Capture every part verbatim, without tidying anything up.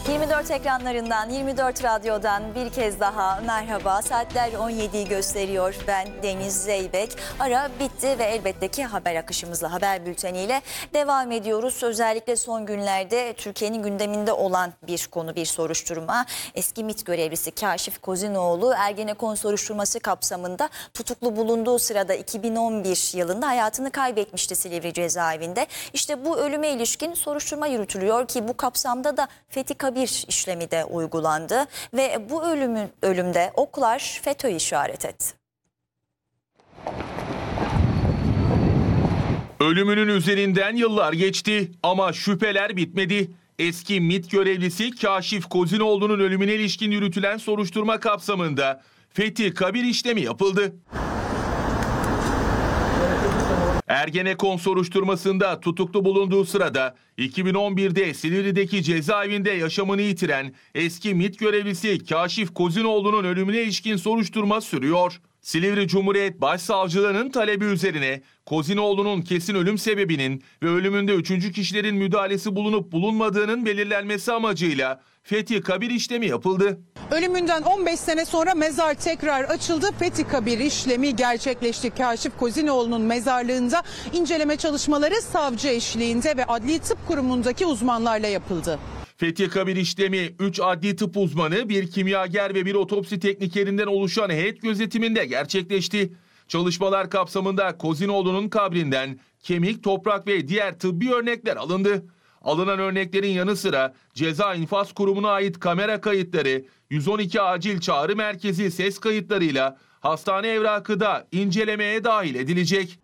yirmi dört ekranlarından, yirmi dört radyodan bir kez daha merhaba. Saatler on yediyi gösteriyor. Ben Deniz Zeybek. Ara bitti ve elbette ki haber akışımızla, haber bülteniyle devam ediyoruz. Özellikle son günlerde Türkiye'nin gündeminde olan bir konu, bir soruşturma. Eski MİT görevlisi Kaşif Kozinoğlu Ergenekon soruşturması kapsamında tutuklu bulunduğu sırada iki bin on bir yılında hayatını kaybetmişti Silivri cezaevinde. İşte bu ölüme ilişkin soruşturma yürütülüyor ki bu kapsamda da Fethi Kabir işlemi de uygulandı ve bu ölümün ölümde oklar FETÖ'yü işaret etti. Ölümünün üzerinden yıllar geçti ama şüpheler bitmedi. Eski MİT görevlisi Kaşif Kozinoğlu'nun ölümüne ilişkin yürütülen soruşturma kapsamında Fethi Kabir işlemi yapıldı. Ergenekon soruşturmasında tutuklu bulunduğu sırada iki bin on birde Silivri'deki cezaevinde yaşamını yitiren eski MİT görevlisi Kaşif Kozinoğlu'nun ölümüne ilişkin soruşturma sürüyor. Silivri Cumhuriyet Başsavcılığı'nın talebi üzerine Kozinoğlu'nun kesin ölüm sebebinin ve ölümünde üçüncü kişilerin müdahalesi bulunup bulunmadığının belirlenmesi amacıyla Fethi Kabir işlemi yapıldı. Ölümünden on beş sene sonra mezar tekrar açıldı. Fethi Kabir işlemi gerçekleşti. Kaşif Kozinoğlu'nun mezarlığında inceleme çalışmaları savcı eşliğinde ve Adli Tıp Kurumu'ndaki uzmanlarla yapıldı. Fethi Kabir işlemi üç adli tıp uzmanı, bir kimyager ve bir otopsi teknikerinden oluşan heyet gözetiminde gerçekleşti. Çalışmalar kapsamında Kozinoğlu'nun kabrinden kemik, toprak ve diğer tıbbi örnekler alındı. Alınan örneklerin yanı sıra Ceza İnfaz Kurumu'na ait kamera kayıtları, yüz on iki acil çağrı merkezi ses kayıtlarıyla hastane evrakı da incelemeye dahil edilecek.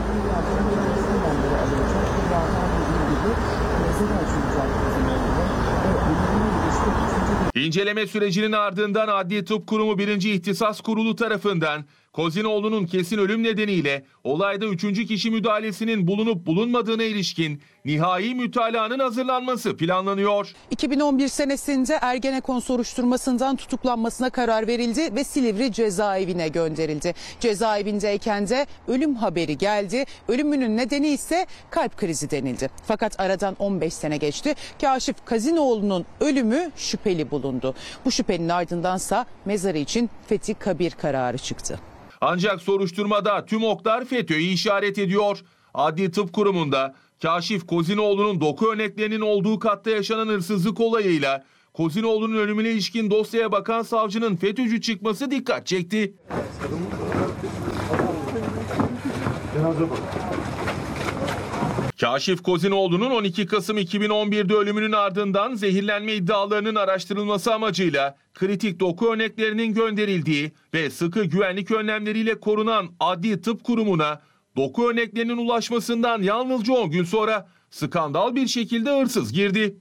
İnceleme sürecinin ardından Adli Tıp Kurumu birinci İhtisas Kurulu tarafından Kozinoğlu'nun kesin ölüm nedeniyle olayda üçüncü kişi müdahalesinin bulunup bulunmadığına ilişkin nihai mütalaanın hazırlanması planlanıyor. iki bin on bir senesinde Ergenekon soruşturmasından tutuklanmasına karar verildi ve Silivri cezaevine gönderildi. Cezaevindeyken de ölüm haberi geldi. Ölümünün nedeni ise kalp krizi denildi. Fakat aradan on beş sene geçti. Kaşif Kozinoğlu'nun ölümü şüpheli bulundu. Bu şüphenin ardındansa mezarı için Fethi Kabir kararı çıktı. Ancak soruşturmada tüm oklar FETÖ'yü işaret ediyor. Adli Tıp Kurumu'nda Kaşif Kozinoğlu'nun doku örneklerinin olduğu katta yaşanan hırsızlık olayıyla Kozinoğlu'nun ölümüne ilişkin dosyaya bakan savcının FETÖ'cü çıkması dikkat çekti. Kaşif Kozinoğlu'nun on iki Kasım iki bin on birde ölümünün ardından zehirlenme iddialarının araştırılması amacıyla kritik doku örneklerinin gönderildiği ve sıkı güvenlik önlemleriyle korunan Adli Tıp Kurumu'na doku örneklerinin ulaşmasından yalnızca on gün sonra skandal bir şekilde hırsız girdi.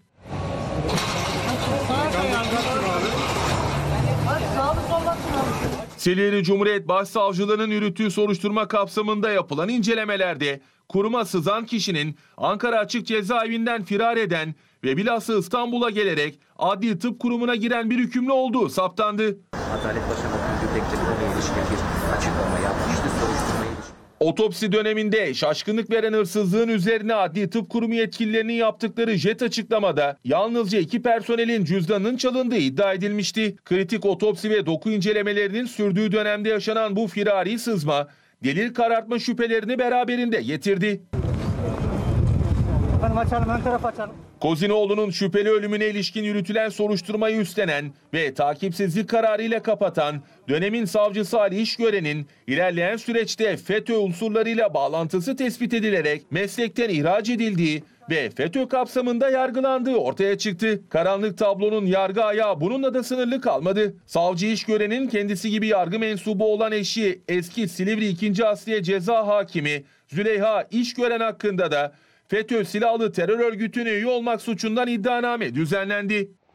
Silivri Cumhuriyet Başsavcılığı'nın yürüttüğü soruşturma kapsamında yapılan incelemelerde kuruma sızan kişinin Ankara Açık Cezaevinden firar eden ve bilhassa İstanbul'a gelerek Adli Tıp Kurumu'na giren bir hükümlü olduğu saptandı. Adalet Bakanı Gülgül Tekçe'ye ilişkin bir açıklama yapmıştı. Soruşturmayı Otopsi döneminde şaşkınlık veren hırsızlığın üzerine Adli Tıp Kurumu yetkililerinin yaptıkları jet açıklamada yalnızca iki personelin cüzdanının çalındığı iddia edilmişti. Kritik otopsi ve doku incelemelerinin sürdüğü dönemde yaşanan bu firari sızma delil karartma şüphelerini beraberinde getirdi. Efendim açalım, ön taraf açalım. Kozinoğlu'nun şüpheli ölümüne ilişkin yürütülen soruşturmayı üstlenen ve takipsizlik kararıyla kapatan dönemin savcısı Ali İşgören'in ilerleyen süreçte FETÖ unsurlarıyla bağlantısı tespit edilerek meslekten ihraç edildiği ve FETÖ kapsamında yargılandığı ortaya çıktı. Karanlık tablonun yargı ayağı bununla da sınırlı kalmadı. Savcı İşgören'in kendisi gibi yargı mensubu olan eşi eski Silivri ikinci Asliye Ceza Hakimi Züleyha İşgören hakkında da FETÖ silahlı terör örgütüne üye olmak suçundan iddianame düzenlendi.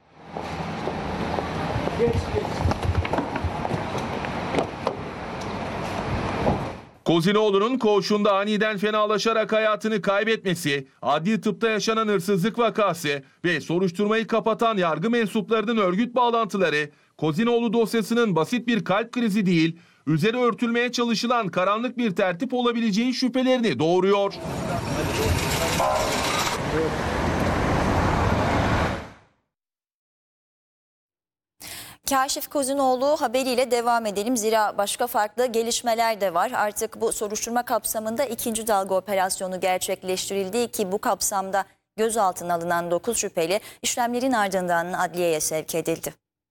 Geç, geç. Kozinoğlu'nun koğuşunda aniden fenalaşarak hayatını kaybetmesi, adli tıpta yaşanan hırsızlık vakası ve soruşturmayı kapatan yargı mensuplarının örgüt bağlantıları, Kozinoğlu dosyasının basit bir kalp krizi değil, üzeri örtülmeye çalışılan karanlık bir tertip olabileceği şüphelerini doğuruyor. Kaşif Kozinoğlu haberiyle devam edelim. Zira başka farklı gelişmeler de var. Artık bu soruşturma kapsamında ikinci dalga operasyonu gerçekleştirildi ki bu kapsamda gözaltına alınan dokuz şüpheli işlemlerin ardından adliyeye sevk edildi.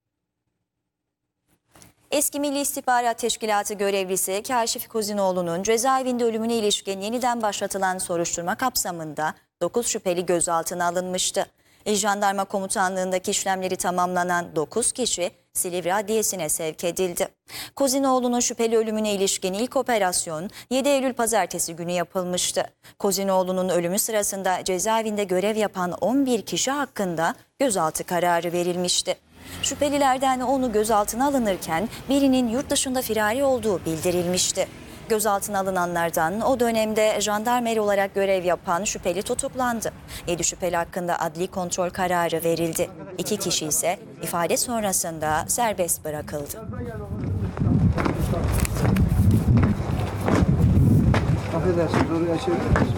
Eski Milli İstihbarat Teşkilatı görevlisi Kaşif Kozinoğlu'nun cezaevinde ölümüne ilişkin yeniden başlatılan soruşturma kapsamında dokuz şüpheli gözaltına alınmıştı. İl Jandarma Komutanlığı'ndaki işlemleri tamamlanan dokuz kişi Silivri Adliyesi'ne sevk edildi. Kozinoğlu'nun şüpheli ölümüne ilişkin ilk operasyon yedi Eylül Pazartesi günü yapılmıştı. Kozinoğlu'nun ölümü sırasında cezaevinde görev yapan on bir kişi hakkında gözaltı kararı verilmişti. Şüphelilerden onu gözaltına alınırken birinin yurt dışında firari olduğu bildirilmişti. Gözaltına alınanlardan o dönemde jandarmeri olarak görev yapan şüpheli tutuklandı. yedi şüpheli hakkında adli kontrol kararı verildi. iki kişi ise ifade sonrasında serbest bırakıldı. Affedersiniz, orayı açabilir misiniz?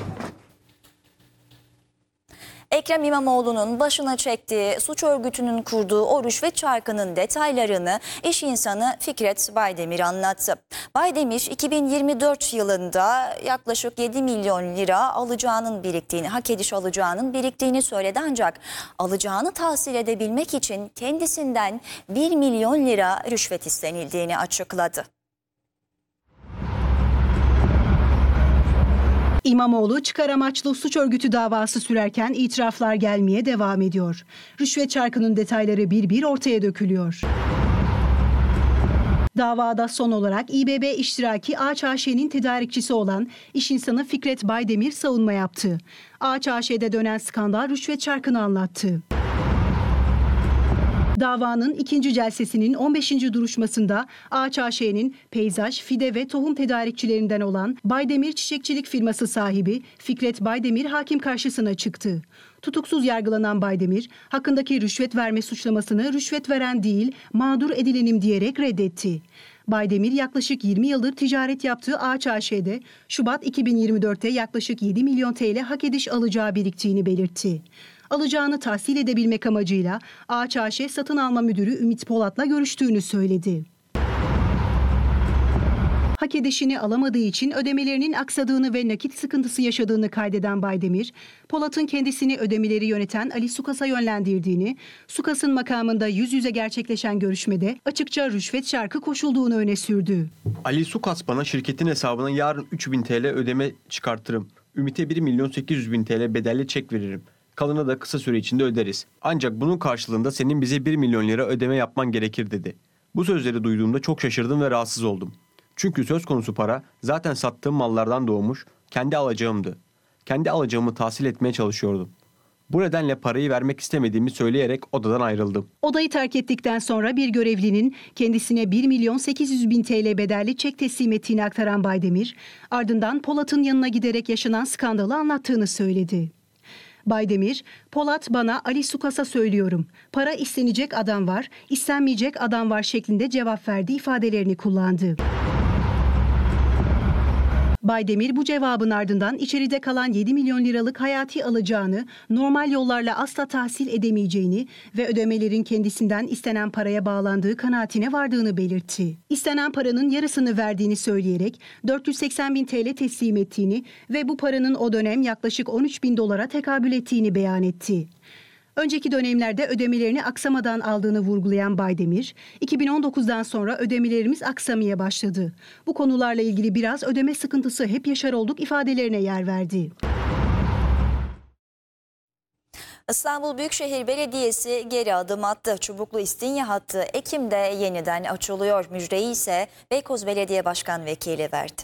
Ekrem İmamoğlu'nun başına çektiği suç örgütünün kurduğu o rüşvet çarkının detaylarını iş insanı Fikret Baydemir anlattı. Baydemir iki bin yirmi dört yılında yaklaşık yedi milyon lira alacağının biriktiğini, hak ediş alacağının biriktiğini söyledi ancak alacağını tahsil edebilmek için kendisinden bir milyon lira rüşvet istenildiğini açıkladı. İmamoğlu çıkar amaçlı suç örgütü davası sürerken itiraflar gelmeye devam ediyor. Rüşvet çarkının detayları bir bir ortaya dökülüyor. Davada son olarak İBB iştiraki Ağaç A Ş'nin tedarikçisi olan iş insanı Fikret Baydemir savunma yaptı. Ağaç A Ş'de dönen skandal rüşvet çarkını anlattı. Davanın ikinci celsesinin on beşinci duruşmasında Ağaç A Ş'nin peyzaj, fide ve tohum tedarikçilerinden olan Baydemir Çiçekçilik firması sahibi Fikret Baydemir hakim karşısına çıktı. Tutuksuz yargılanan Baydemir, hakkındaki rüşvet verme suçlamasını rüşvet veren değil, mağdur edilenim diyerek reddetti. Baydemir yaklaşık yirmi yıldır ticaret yaptığı Ağaç A Ş'de Şubat iki bin yirmi dört'te yaklaşık yedi milyon T L hak ediş alacağı biriktiğini belirtti. Alacağını tahsil edebilmek amacıyla Ağaç A Ş satın alma müdürü Ümit Polat'la görüştüğünü söyledi. Hak edişini alamadığı için ödemelerinin aksadığını ve nakit sıkıntısı yaşadığını kaydeden Baydemir, Polat'ın kendisini ödemeleri yöneten Ali Sukas'a yönlendirdiğini, Sukas'ın makamında yüz yüze gerçekleşen görüşmede açıkça rüşvet şarkı koşulduğunu öne sürdü. Ali Sukas bana şirketin hesabına yarın üç bin T L ödeme çıkartırım. Ümit'e bir milyon sekiz yüz bin T L bedelli çek veririm. Kalanı da kısa süre içinde öderiz. Ancak bunun karşılığında senin bize bir milyon lira ödeme yapman gerekir dedi. Bu sözleri duyduğumda çok şaşırdım ve rahatsız oldum. Çünkü söz konusu para zaten sattığım mallardan doğmuş, kendi alacağımdı. Kendi alacağımı tahsil etmeye çalışıyordum. Bu nedenle parayı vermek istemediğimi söyleyerek odadan ayrıldım. Odayı terk ettikten sonra bir görevlinin kendisine bir milyon sekiz yüz bin T L bedelli çek teslim ettiğini aktaran Baydemir, ardından Polat'ın yanına giderek yaşanan skandalı anlattığını söyledi. Baydemir, Polat bana Ali Sukas'a söylüyorum, para istenecek adam var, istenmeyecek adam var şeklinde cevap verdi ifadelerini kullandı. Baydemir bu cevabın ardından içeride kalan yedi milyon liralık hayati alacağını normal yollarla asla tahsil edemeyeceğini ve ödemelerin kendisinden istenen paraya bağlandığı kanaatine vardığını belirtti. İstenen paranın yarısını verdiğini söyleyerek dört yüz seksen bin T L teslim ettiğini ve bu paranın o dönem yaklaşık on üç bin dolara tekabül ettiğini beyan etti. Önceki dönemlerde ödemelerini aksamadan aldığını vurgulayan Baydemir, iki bin on dokuz'dan sonra ödemelerimiz aksamaya başladı. Bu konularla ilgili biraz ödeme sıkıntısı hep yaşar olduk ifadelerine yer verdi. İstanbul Büyükşehir Belediyesi geri adım attı. Çubuklu İstinye hattı Ekim'de yeniden açılıyor. Müjdeyi ise Beykoz Belediye Başkan Vekili verdi.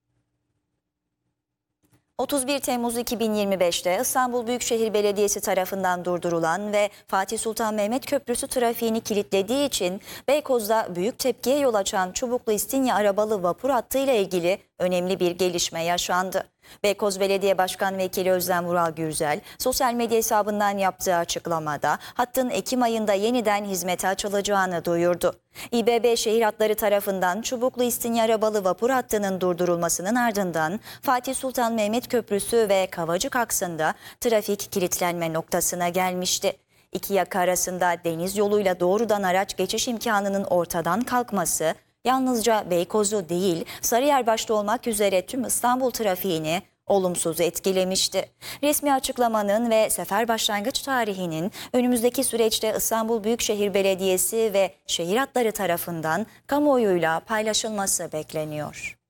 otuz bir Temmuz iki bin yirmi beş'te İstanbul Büyükşehir Belediyesi tarafından durdurulan ve Fatih Sultan Mehmet Köprüsü trafiğini kilitlediği için Beykoz'da büyük tepkiye yol açan Çubuklu İstinye arabalı vapur hattı ile ilgili önemli bir gelişme yaşandı. Beykoz Belediye Başkan Vekili Özlem Vural Gürzel sosyal medya hesabından yaptığı açıklamada hattın Ekim ayında yeniden hizmete açılacağını duyurdu. İBB Şehir Hatları tarafından Çubuklu İstinye arabalı vapur hattının durdurulmasının ardından Fatih Sultan Mehmet Köprüsü ve Kavacık aksında trafik kilitlenme noktasına gelmişti. İki yaka arasında deniz yoluyla doğrudan araç geçiş imkanının ortadan kalkması yalnızca Beykoz'u değil, Sarıyer başta olmak üzere tüm İstanbul trafiğini olumsuz etkilemişti. Resmi açıklamanın ve sefer başlangıç tarihinin önümüzdeki süreçte İstanbul Büyükşehir Belediyesi ve şehir hatları tarafından kamuoyuyla paylaşılması bekleniyor.